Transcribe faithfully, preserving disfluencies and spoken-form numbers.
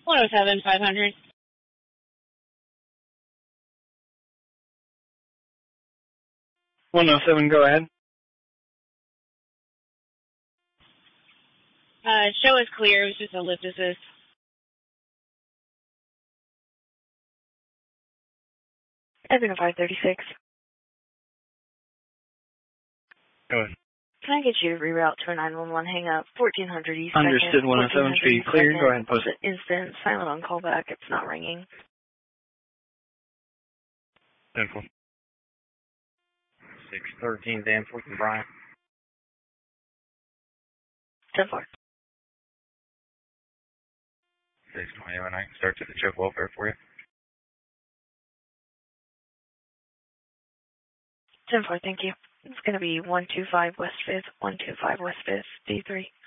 one oh seven, five hundred. one oh seven, go ahead. Uh, show is clear. It was just a lift assist. Evan five thirty-six. Go ahead. Can I get you to reroute to a nine one one hang up, fourteen hundred East Understood, one oh seven, speed clear. Go ahead and post it. Instant, silent on callback. It's not ringing. ten four. six thirteen, Danforth and Bryant. ten four. six twenty, and I can start to the choke welfare for you. ten four, thank you. It's going to be one two five West fifth, one two five West fifth, D three.